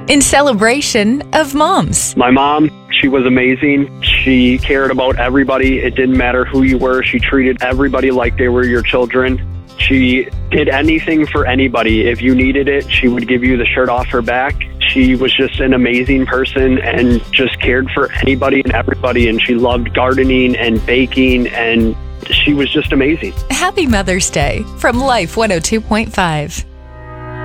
in celebration of moms. My mom, she was amazing. She cared about everybody. It didn't matter who you were. She treated everybody like they were your children. She did anything for anybody. If you needed it, she would give you the shirt off her back. She was just an amazing person and just cared for anybody and everybody. And she loved gardening and baking, and she was just amazing. Happy Mother's Day from Life 102.5.